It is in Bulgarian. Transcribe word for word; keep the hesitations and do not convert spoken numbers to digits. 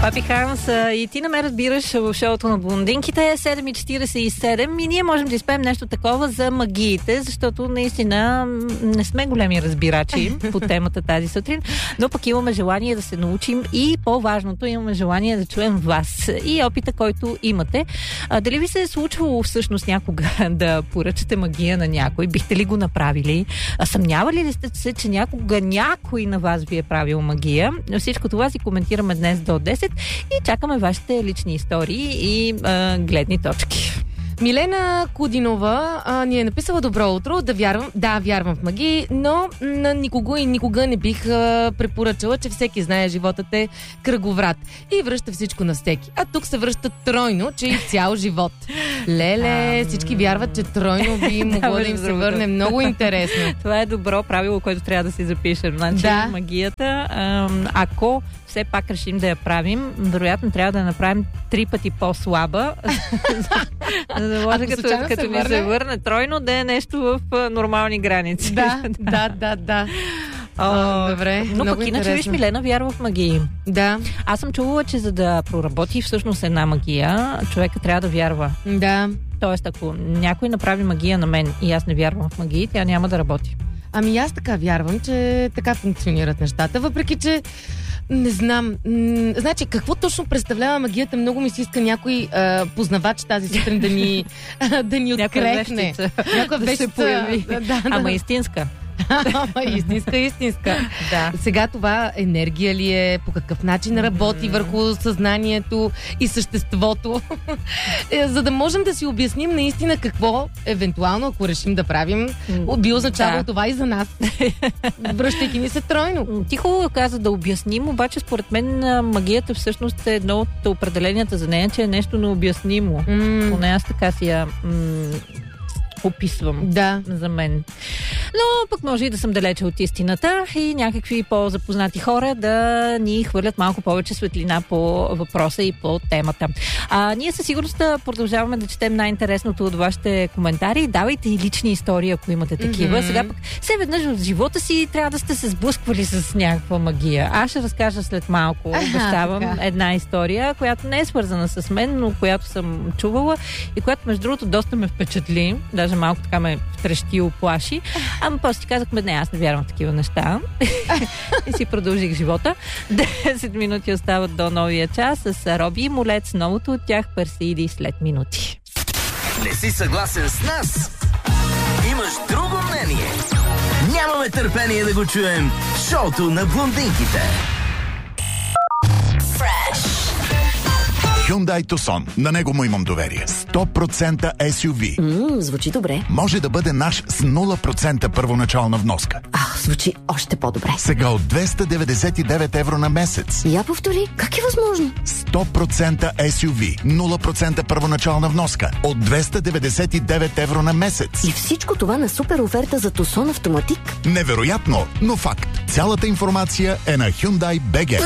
Папи Ханс, и ти не ме разбираш в шоуто на блондинките. седем и четиридесет и седем и ние можем да изпеем нещо такова за магиите, защото наистина не сме големи разбирачи по темата тази сутрин, но пък имаме желание да се научим и по-важното, имаме желание да чуем вас и опита, който имате. А, дали ви се е случвало всъщност някога да поръчате магия на някой? Бихте ли го направили? А, съмнявали ли сте се, че някога някой на вас ви е правил магия? Всичко това си коментираме днес до десет и чакаме вашите лични истории и а, гледни точки. Милена Кудинова а, ни е написала: добро утро, да вярвам, да, вярвам в магии, но на никого и никога не бих а, препоръчала, че всеки знае, животът е кръговрат и връща всичко на всеки. А тук се връща тройно, че и цял живот. Леле, всички вярват, че тройно би могло да им се върне. Много интересно. Това е добро правило, което трябва да си запишем. Значи, да. Магията, ако все пак решим да я правим, вероятно трябва да я направим три пъти по-слаба, за да може като, като ми се върне тройно да е нещо в нормални граници. Да, да, да, да. О, добре, но пък иначе, виж, Милена вярва в магии. Да. Аз съм чувала, че за да проработи всъщност една магия, човека трябва да вярва. Да. Тоест, ако някой направи магия на мен и аз не вярвам в магии, тя няма да работи. Ами аз така вярвам, че така функционират нещата, въпреки че не знам. М- значи, какво точно представлява магията? Много ми се иска някой а, познавач тази сутрин да ни, да ни открехне. Някоя да се появи. Да, да. Ама истинска. Ама истинска, истинска. Да. Сега това енергия ли е, по какъв начин работи върху съзнанието и съществото, за да можем да си обясним наистина какво, евентуално, ако решим да правим, би означавало да. Това и за нас, връщайки ни се тройно. Ти хубаво каза да обясним, обаче според мен магията всъщност е едно от определенията за нея, че е нещо необяснимо. Mm. Поне аз така си я м- описвам да. За мен. Но пък може и да съм далече от истината и някакви по-запознати хора да ни хвърлят малко повече светлина по въпроса и по темата. А, ние със сигурност продължаваме да четем най-интересното от вашите коментари. Давайте и лични истории, ако имате такива. Mm-hmm. Сега пък все веднъж в живота си трябва да сте се сблъсквали с някаква магия. Аз ще разкажа след малко, обещавам, една история, която не е свързана с мен, но която съм чувала и която между другото доста ме впечатли. Даже малко така ме втрещи и оплаши. Ама после си казахме, не, аз не вярвам в такива неща. И си продължих живота. десет минути остават до новия час с Роби и Молец. Новото от тях Персиди след минути. Не си съгласен с нас? Имаш друго мнение? Нямаме търпение да го чуем. Шоуто на блондинките. Hyundai Tucson. На него му имам доверие. сто процента ес ю ви. Ммм, звучи добре. Може да бъде наш с нула процента първоначална вноска. Ах, звучи още по-добре. Сега от двеста деветдесет и девет евро на месец. Я повтори, как е възможно? сто процента ес ю ви. нула процента първоначална вноска. От двеста деветдесет и девет евро на месец. И всичко това на супер оферта за Tucson Автоматик? Невероятно, но факт. Цялата информация е на Hyundai точка би джи.